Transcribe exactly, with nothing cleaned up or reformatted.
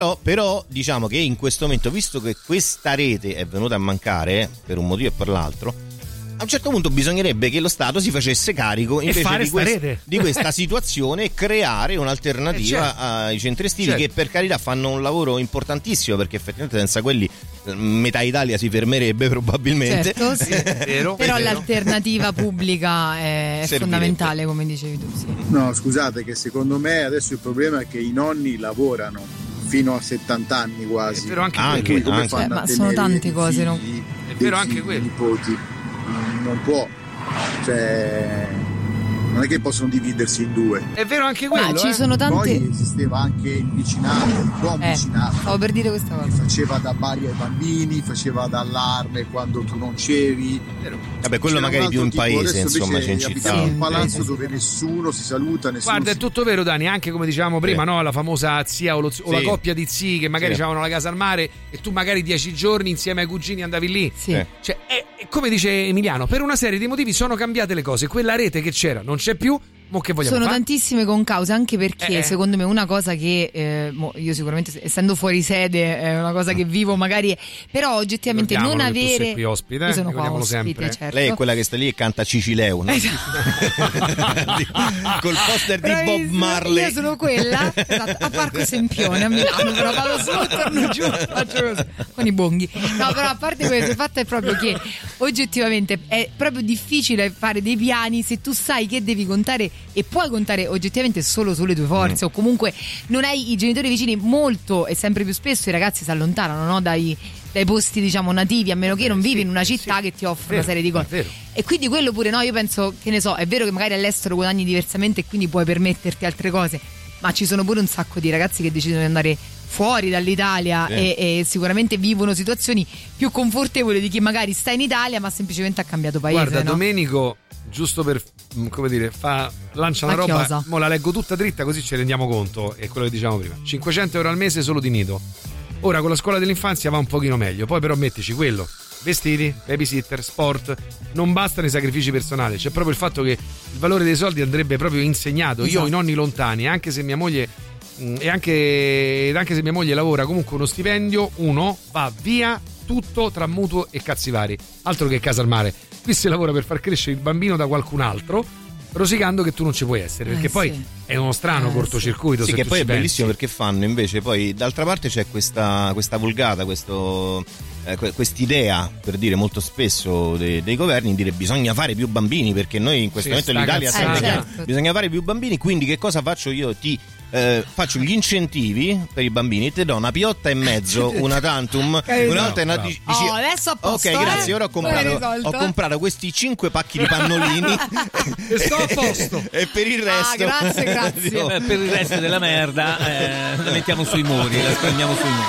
Però, però diciamo che in questo momento, visto che questa rete è venuta a mancare per un motivo e per l'altro, a un certo punto bisognerebbe che lo Stato si facesse carico invece di, quest- di questa situazione e creare un'alternativa eh certo. ai centri estivi, certo. che per carità fanno un lavoro importantissimo, perché effettivamente senza quelli metà Italia si fermerebbe probabilmente. Certo, sì. vero, però vero. L'alternativa pubblica è Servirebbe. fondamentale, come dicevi tu. Sì. No, scusate, che secondo me adesso il problema è che i nonni lavorano fino a settanta anni quasi. È vero anche, anche, quello. anche. Eh, ma sono tante cose, figli, no? È vero anche quello. Nipoti. Non può, cioè non è che possono dividersi in due. È vero anche quello. Ma ci eh? sono tante. Poi esisteva anche il vicinato, il buon eh, vicinato. Stavo per dire questa cosa. Faceva da bari ai bambini, faceva da allarme quando tu non c'eri. Vabbè, quello C'era magari più in tipo, paese, insomma, c'è in città. Sì, un Sì, palazzo sì, dove sì. nessuno si saluta, nessuno. Guarda, si... è tutto vero, Dani, anche come dicevamo prima, sì. no? La famosa zia o, lo, o sì. la coppia di zii che magari sì. avevano la casa al mare e tu magari dieci giorni insieme ai cugini andavi lì. Sì. Eh. Cioè, è, è come dice Emiliano, per una serie di motivi sono cambiate le cose. Quella rete che c'era non c'è più. Mo che vogliamo Sono fare? tantissime concause, anche perché eh. secondo me una cosa che eh, mo io sicuramente essendo fuori sede è una cosa che vivo magari, però oggettivamente non avere, tu sei qui ospite, io sono qua ospite, sempre. Certo. Lei è quella che sta lì e canta Cicileo, no? Col poster di Bravissimo. Bob Marley. Io sono quella, esatto, a Parco Sempione a Milano, però vado su, torno giù, faccio così con i bonghi. No, però a parte questo, il fatto è proprio che oggettivamente è proprio difficile fare dei piani se tu sai che devi contare e puoi contare oggettivamente solo sulle tue forze, mm. o comunque non hai i genitori vicini. Molto e sempre più spesso i ragazzi si allontanano, no? dai, dai posti diciamo nativi, a meno che non vivi sì, in una città sì, che ti offre una serie di cose, e quindi quello pure, no, io penso, che ne so, è vero che magari all'estero guadagni diversamente e quindi puoi permetterti altre cose, ma ci sono pure un sacco di ragazzi che decidono di andare fuori dall'Italia sì. e, e sicuramente vivono situazioni più confortevoli di chi magari sta in Italia ma semplicemente ha cambiato paese. Guarda, no? Domenico, giusto per, come dire, fa, lancia una roba, chiosa. mo la leggo tutta dritta così ci rendiamo conto, è quello che dicevamo prima. cinquecento euro al mese solo di nido. Ora con la scuola dell'infanzia va un pochino meglio, poi però mettici quello, vestiti, babysitter, sport, non bastano i sacrifici personali, c'è proprio il fatto che il valore dei soldi andrebbe proprio insegnato. Esatto. Io ho i nonni lontani, anche se mia moglie e anche, ed anche se mia moglie lavora, comunque uno stipendio, uno va via tutto tra mutuo e cazzi vari, altro che casa al mare. Qui si lavora per far crescere il bambino da qualcun altro, rosicando che tu non ci puoi essere, perché eh, poi sì. è uno strano eh, cortocircuito. Sì, se che tu poi ci è pensi. bellissimo perché fanno invece poi d'altra parte c'è questa, questa vulgata, questo eh, quest'idea, per dire molto spesso dei, dei governi, dire bisogna fare più bambini, perché noi in questo sì, momento l'Italia eh, sempre certo. bisogna fare più bambini, quindi che cosa faccio io? Ti Eh, faccio gli incentivi per i bambini, ti do una piotta e mezzo, una tantum, una volta no, no, dici, dici, oh, adesso a posto, ok, grazie, eh? ora ho comprato, ho comprato questi cinque pacchi di pannolini e sto a posto, e per il resto ah, grazie, grazie. Beh, per il resto della merda eh, la mettiamo sui muri, la spendiamo sui muri.